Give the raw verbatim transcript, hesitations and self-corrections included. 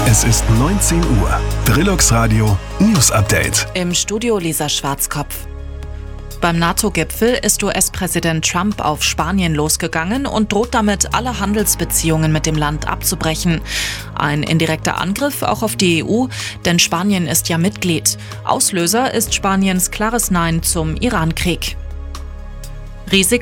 Es ist neunzehn Uhr. Drillox Radio News Update. Im Studio Lisa Schwarzkopf. Beim NATO-Gipfel ist U S-Präsident Trump auf Spanien losgegangen und droht damit, alle Handelsbeziehungen mit dem Land abzubrechen. Ein indirekter Angriff auch auf die E U, denn Spanien ist ja Mitglied. Auslöser ist Spaniens klares Nein zum Iran-Krieg. Riesig